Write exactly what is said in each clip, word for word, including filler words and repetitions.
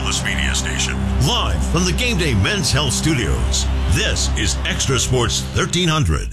Wireless Media Station. Live from the Game Day Men's Health Studios. This is Extra Sports thirteen hundred.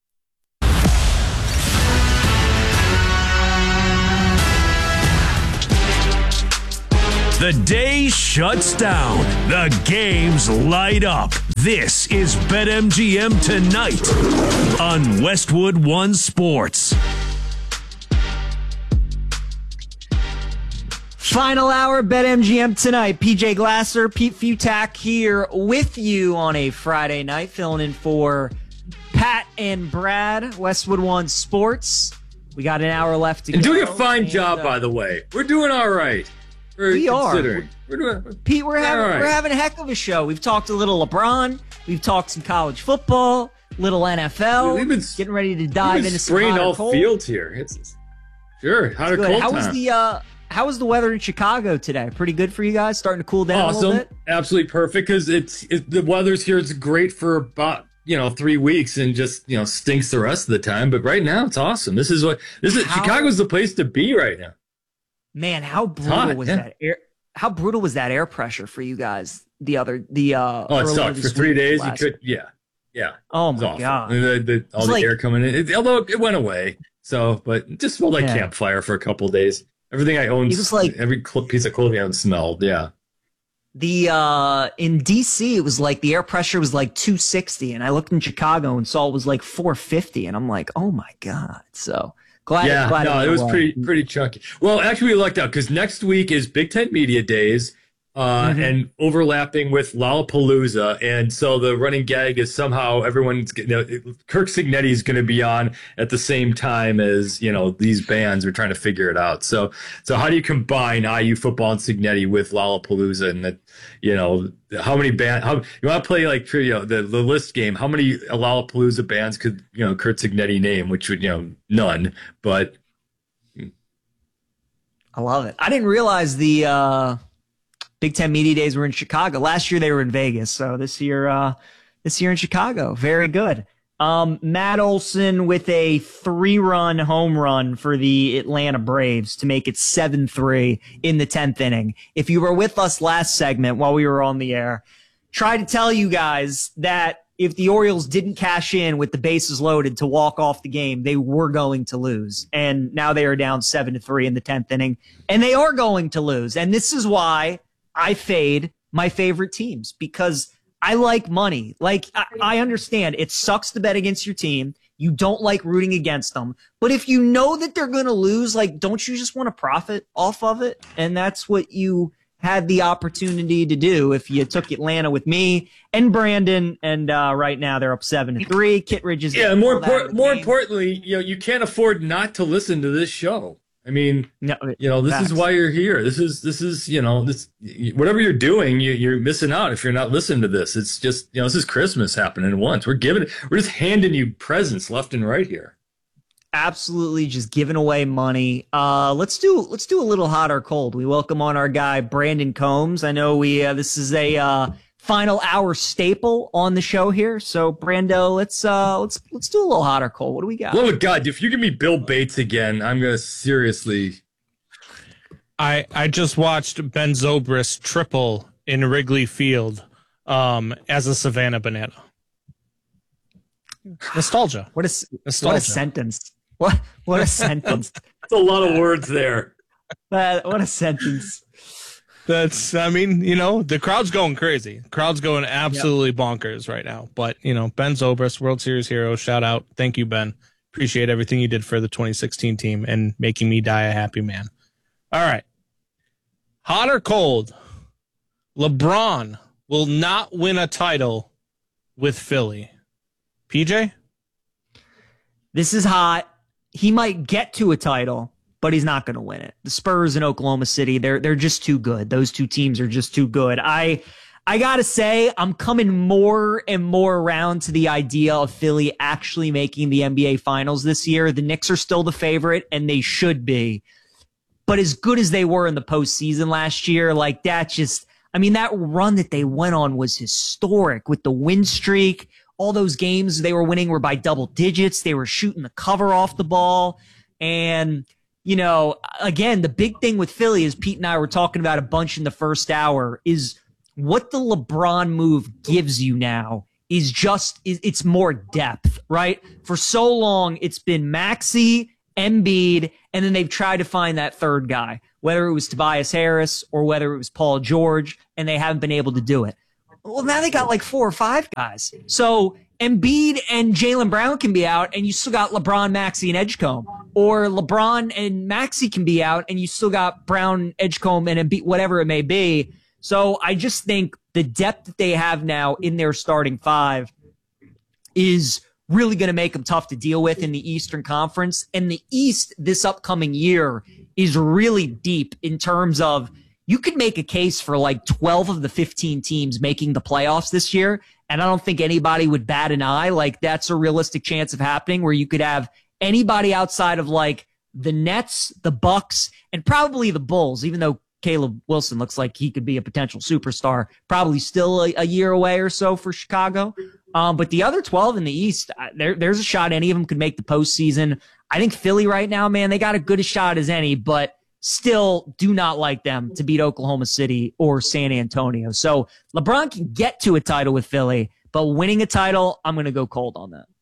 The day shuts down. The games light up. This is BetMGM Tonight on Westwood One Sports. Final hour, BetMGM Tonight. P J Glasser, Pete Futak here with you on a Friday night, filling in for Pat and Brad, Westwood One Sports. We got an hour left to and go. Doing a fine and, job, uh, by the way. We're doing all right. We're we are. We're doing, Pete, we're having right. we're having a heck of a show. We've talked a little LeBron. We've talked some college football, little N F L. We've been getting ready to dive we've been into some spraying hot or all cold. fields here. It's sure hot or Good. cold How time. was the uh, how was the weather in Chicago today? Pretty good for you guys. Starting to cool down awesome. a little bit. Absolutely perfect because it's it, the weather's here. It's great for about you know three weeks and just you know stinks the rest of the time. But right now it's awesome. This is what this is. How, Chicago's the place to be right now. Man, how brutal hot, was yeah. that air? How brutal was that air pressure for you guys? The other the uh. Oh, it earlier sucked for this three week, days. You last- could yeah yeah. Oh It was my awful. god! The, the, all It's the like- air coming in. It, although it went away. So, but it just smelled like Yeah. campfire for a couple of days. Everything I owned, It was like- every cl- piece of clothing I owned smelled. Yeah. The uh in D C it was like the air pressure was like two sixty, and I looked in Chicago and saw it was like four fifty, and I'm like, oh my god! So glad. Yeah, glad no, went it was away. pretty pretty chunky. Well, actually, we lucked out because next week is Big Ten Media Days, uh, Mhm. and overlapping with Lollapalooza, and so the running gag is somehow everyone's you know, Kirk Cignetti is going to be on at the same time as you know these bands. We're trying to figure it out. So, so how do you combine I U football and Cignetti with Lollapalooza, and that you know how many band? How you want to play like you know the the list game? How many Lollapalooza bands could you know Kurt Cignetti name? Which would you know none, but. I love it. I didn't realize the uh, Big Ten Media Days were in Chicago. Last year they were in Vegas, so this year, uh, this year in Chicago. Very good. Um, Matt Olson with a three-run home run for the Atlanta Braves to make it seven three in the tenth inning. If you were with us last segment while we were on the air, tried to tell you guys that if the Orioles didn't cash in with the bases loaded to walk off the game, they were going to lose. And now they are down seven to three in the tenth inning, and they are going to lose. And this is why I fade my favorite teams, because I like money. Like, I, I understand it sucks to bet against your team. You don't like rooting against them. But if you know that they're going to lose, like, don't you just want to profit off of it? And that's what you had the opportunity to do if you took Atlanta with me and Brandon. And uh, right now they're up seven to three. Kittredge is Yeah, more pulled out of impor- the more game. importantly, you know, you can't afford not to listen to this show. I mean, No, you know, this facts. is why you're here. This is this is you know this whatever you're doing, you, you're missing out if you're not listening to this. It's just you know this is Christmas happening once. We're giving we're just handing you presents left and right here. Absolutely just giving away money. Uh, let's do let's do a little hot or cold. We welcome on our guy Brandon Combs. I know we uh, this is a uh, final hour staple on the show here. So Brando, let's uh, let's let's do a little hot or cold. What do we got? Oh God, if you give me Bill Bates again, I'm gonna seriously. I I just watched Ben Zobrist triple in Wrigley Field um, as a Savannah Banana. Nostalgia. What a Nostalgia. what a sentence. What what a sentence. That's a lot of words there. That, what a sentence. That's, I mean, you know, the crowd's going crazy. The crowd's going absolutely bonkers right now. But, you know, Ben Zobrist, World Series hero, shout out. Thank you, Ben. Appreciate everything you did for the twenty sixteen team and making me die a happy man. All right. Hot or cold? LeBron will not win a title with Philly. P J? This is hot. He might get to a title, but he's not going to win it. The Spurs in Oklahoma City, they're they're just too good. Those two teams are just too good. I I got to say, I'm coming more and more around to the idea of Philly actually making the N B A Finals this year. The Knicks are still the favorite, and they should be. But as good as they were in the postseason last year, like that just, I mean, that run that they went on was historic with the win streak. All those games they were winning were by double digits. They were shooting the cover off the ball. And you know, again, the big thing with Philly, is Pete and I were talking about a bunch in the first hour, is what the LeBron move gives you now is just, it's more depth, right? For so long, it's been Maxey, Embiid, and then they've tried to find that third guy, whether it was Tobias Harris or whether it was Paul George, and they haven't been able to do it. Well, now they got like four or five guys. So Embiid and Jaylen Brown can be out, and you still got LeBron, Maxey, and Edgecombe. Or LeBron and Maxey can be out, and you still got Brown, Edgecombe, and Embiid, whatever it may be. So I just think the depth that they have now in their starting five is really going to make them tough to deal with in the Eastern Conference. And the East this upcoming year is really deep in terms of, you could make a case for like twelve of the fifteen teams making the playoffs this year. And I don't think anybody would bat an eye. Like, that's a realistic chance of happening, where you could have anybody outside of like the Nets, the Bucks, and probably the Bulls, even though Caleb Wilson looks like he could be a potential superstar, probably still a, a year away or so for Chicago. Um, but the other twelve in the East, there, there's a shot any of them could make the postseason. I think Philly right now, man, they got as good a shot as any, but still do not like them to beat Oklahoma City or San Antonio. So LeBron can get to a title with Philly, but winning a title, I'm going to go cold on that.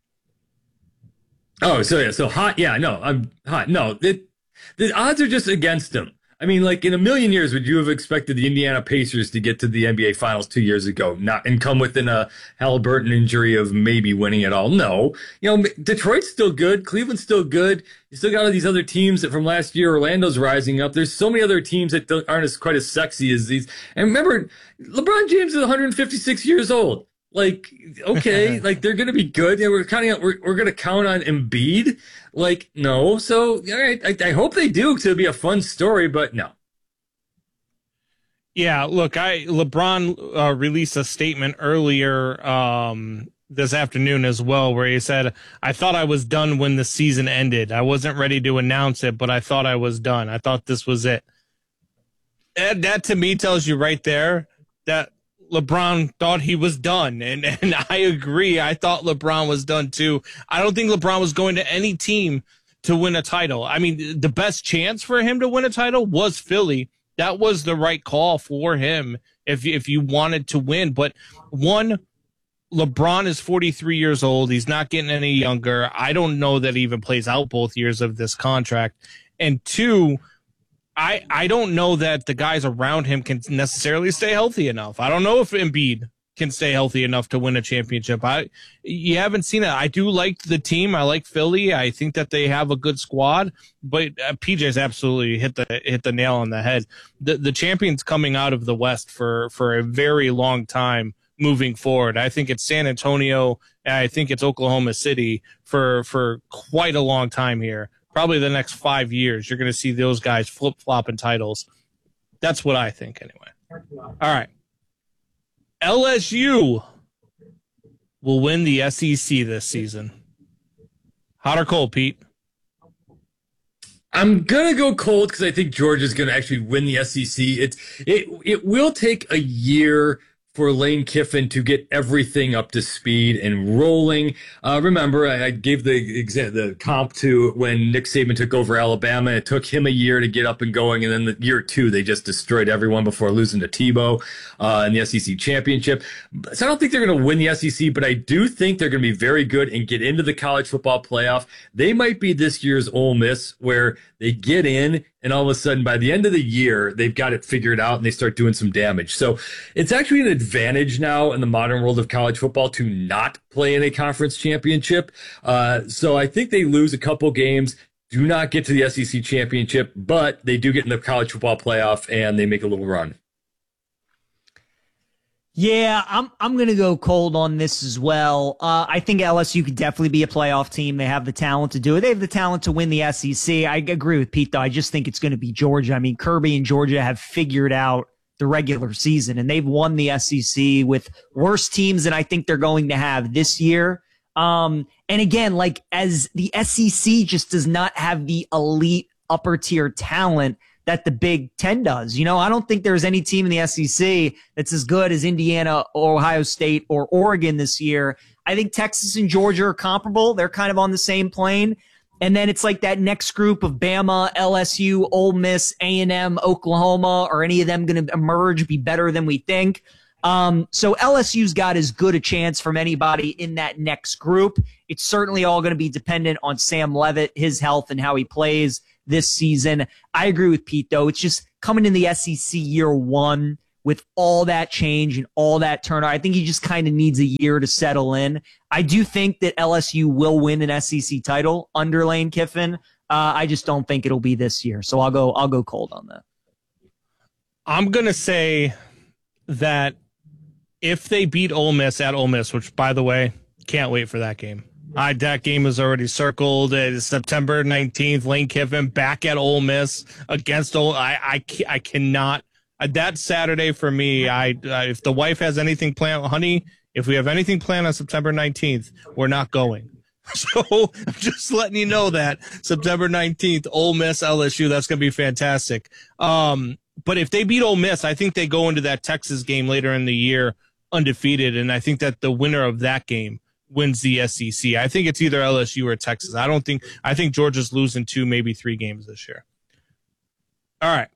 Oh, so yeah, so hot. Yeah, no, I'm hot. No, it, the odds are just against him. I mean, like, in a million years, would you have expected the Indiana Pacers to get to the N B A Finals two years ago, not and come within a Halliburton injury of maybe winning it all? No. You know, Detroit's still good. Cleveland's still good. You still got all these other teams that from last year. Orlando's rising up. There's so many other teams that don't, aren't as quite as sexy as these. And remember, LeBron James is one hundred fifty-six years old. Like, okay, like, they're going to be good. And we're counting on, we're, we're going to count on Embiid. Like, no. So, all right, I, I hope they do, because it'll be a fun story, but no. Yeah, look, I LeBron uh, released a statement earlier um, this afternoon as well, where he said, I thought I was done when the season ended. I wasn't ready to announce it, but I thought I was done. I thought this was it. And that to me tells you right there that LeBron thought he was done, and, and I agree. I thought LeBron was done too. I don't think LeBron was going to any team to win a title. I mean, the best chance for him to win a title was Philly. That was the right call for him if if you wanted to win. But one, LeBron is forty-three years old. He's not getting any younger. I don't know that he even plays out both years of this contract. And two, I, I don't know that the guys around him can necessarily stay healthy enough. I don't know if Embiid can stay healthy enough to win a championship. I you haven't seen it. I do like the team. I like Philly. I think that they have a good squad. But uh, P J's absolutely hit the hit the nail on the head. The the champion's coming out of the West for for a very long time moving forward. I think it's San Antonio, and I think it's Oklahoma City for for quite a long time here. Probably the next five years, you're going to see those guys flip-flopping titles. That's what I think, anyway. All right. L S U will win the S E C this season. Hot or cold, Pete? I'm going to go cold because I think Georgia's going to actually win the S E C. It's, it, it will take a year for Lane Kiffin to get everything up to speed and rolling. Uh, remember, I, I gave the exa- the comp to when Nick Saban took over Alabama. It took him a year to get up and going, and then the year two, they just destroyed everyone before losing to Tebow uh, in the S E C championship. So I don't think they're going to win the S E C, but I do think they're going to be very good and get into the college football playoff. They might be this year's Ole Miss, where they get in, and all of a sudden, by the end of the year, they've got it figured out, and they start doing some damage. So it's actually an advantage now in the modern world of college football to not play in a conference championship. Uh, so I think they lose a couple games, do not get to the S E C championship, but they do get in the college football playoff, and they make a little run. Yeah, I'm I'm gonna go cold on this as well. Uh, I think L S U could definitely be a playoff team. They have the talent to do it. They have the talent to win the S E C. I agree with Pete, though. I just think it's going to be Georgia. I mean, Kirby and Georgia have figured out the regular season, and they've won the S E C with worse teams than I think they're going to have this year. Um, and again, like, as the S E C just does not have the elite upper tier talent that the Big Ten does. You know, I don't think there's any team in the S E C that's as good as Indiana, or Ohio State, or Oregon this year. I think Texas and Georgia are comparable. They're kind of on the same plane. And then it's like that next group of Bama, L S U, Ole Miss, A and M, Oklahoma. Are any of them going to emerge, be better than we think? Um, so L S U's got as good a chance from anybody in that next group. It's certainly all going to be dependent on Sam Leavitt, his health, and how he plays this season. I agree with Pete, though. It's just coming in the S E C year one with all that change and all that turnover. I think he just kind of needs a year to settle in. I do think that L S U will win an S E C title under Lane Kiffin. Uh, I just don't think it'll be this year. So I'll go, I'll go cold on that. I'm going to say that if they beat Ole Miss at Ole Miss, which, by the way, can't wait for that game. I, that game is already circled. It's September nineteenth. Lane Kiffin back at Ole Miss against Ole. I, I, I cannot. That Saturday for me, I uh, if the wife has anything planned, honey, if we have anything planned on September nineteenth, we're not going. So I'm just letting you know that September nineteenth, Ole Miss, L S U, that's going to be fantastic. Um, but if they beat Ole Miss, I think they go into that Texas game later in the year undefeated, and I think that the winner of that game wins the S E C. I think it's either L S U or Texas. I don't think I think Georgia's losing two, maybe three games this year. All right.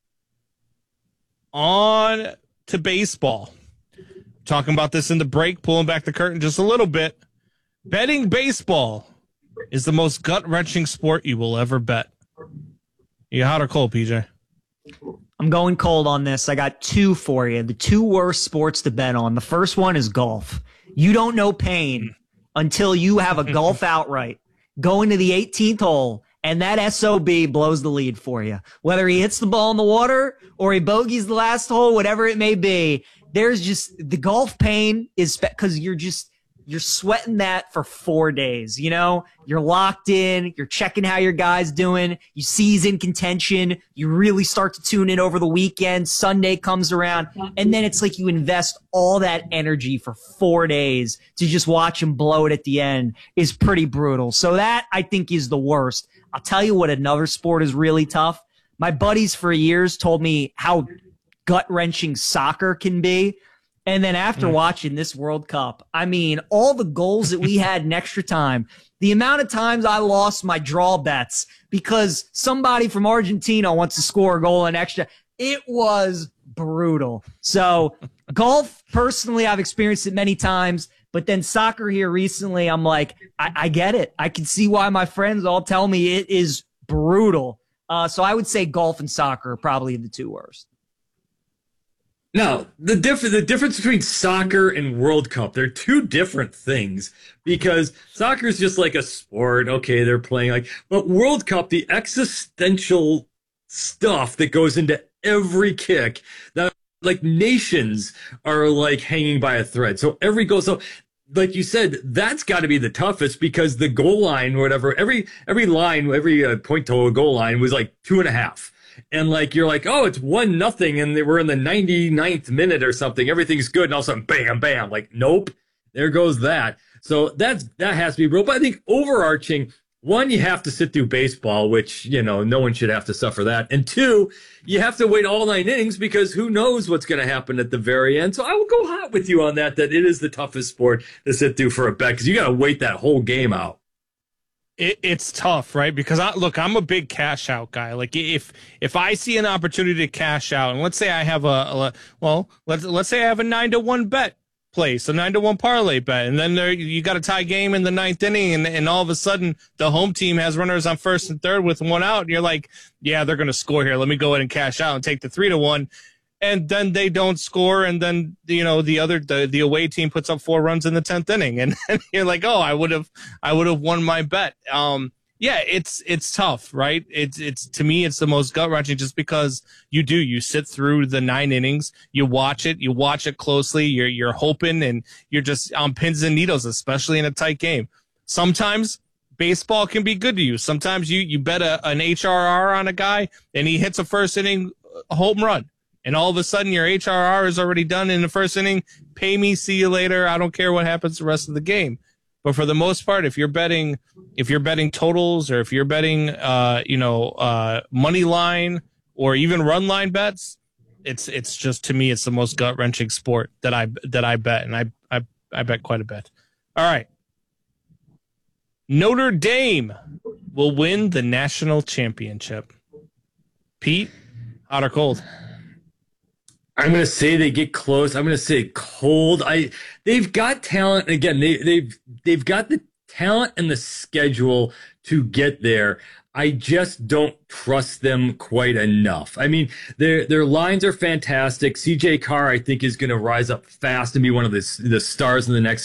On to baseball. Talking about this in the break, pulling back the curtain just a little bit. Betting baseball is the most gut-wrenching sport you will ever bet. You hot or cold, P J? I'm going cold on this. I got two for you. The two worst sports to bet on. The first one is golf. You don't know pain until you have a golf outright. Going to the eighteenth hole, and that S O B blows the lead for you. Whether he hits the ball in the water or he bogeys the last hole, whatever it may be, there's just the golf pain is because you're just you're sweating that for four days. You know, you're locked in. You're checking how your guy's doing. You see he's in contention. You really start to tune in over the weekend. Sunday comes around, and then it's like you invest all that energy for four days to just watch him blow it at the end is pretty brutal. So that I think is the worst. I'll tell you what another sport is really tough. My buddies for years told me how gut-wrenching soccer can be. And then after mm. watching this World Cup, I mean, all the goals that we had in extra time, the amount of times I lost my draw bets because somebody from Argentina wants to score a goal in extra, it was brutal. So golf, personally, I've experienced it many times. But then soccer here recently, I'm like, I, I get it. I can see why my friends all tell me it is brutal. Uh, so I would say golf and soccer are probably the two worst. Now, the diff- the difference between soccer and World Cup, they're two different things because soccer is just like a sport. Okay, they're playing like, but World Cup, the existential stuff that goes into every kick, that like nations are like hanging by a thread. So every goal, so like you said, that's got to be the toughest because the goal line, or whatever, every every line, every uh, point to a goal line was like two and a half. And like, you're like, oh, it's one nothing. And they were in the ninety-ninth minute or something. Everything's good. And all of a sudden, bam, bam. Like, nope, there goes that. So that's, that has to be real. But I think overarching, one, you have to sit through baseball, which, you know, no one should have to suffer that. And two, you have to wait all nine innings because who knows what's going to happen at the very end. So I will go hot with you on that, that it is the toughest sport to sit through for a bet because you got to wait that whole game out. It, it's tough, right? Because I, look, I'm a big cash out guy. Like if if I see an opportunity to cash out, and let's say I have a, a well, let's let's say I have a nine to one bet place, a nine to one parlay bet, and then there you got a tie game in the ninth inning, and and all of a sudden the home team has runners on first and third with one out, and you're like, yeah, they're going to score here. Let me go ahead and cash out and take the three to one. And then they don't score, and then you know the other the, the away team puts up four runs in the tenth inning, and, and you're like, oh, I would have I would have won my bet. Um, yeah, it's it's tough, right? It's it's to me, it's the most gut wrenching, just because you do you sit through the nine innings, you watch it, you watch it closely, you're you're hoping, and you're just on pins and needles, especially in a tight game. Sometimes baseball can be good to you. Sometimes you you bet a, an H R R on a guy, and he hits a first inning home run. And all of a sudden, your H R R is already done in the first inning. Pay me, see you later. I don't care what happens the rest of the game. But for the most part, if you're betting, if you're betting totals, or if you're betting, uh, you know, uh, money line or even run line bets, it's it's just, to me, it's the most gut wrenching sport that I that I bet, and I I I bet quite a bit. All right, Notre Dame will win the national championship. Pete, hot or cold? I'm going to say they get close. I'm going to say cold. I they've got talent. Again, they they've they've got the talent and the schedule to get there. I just don't trust them quite enough. I mean, their their lines are fantastic. C J Carr, I think, is going to rise up fast and be one of the the stars in the next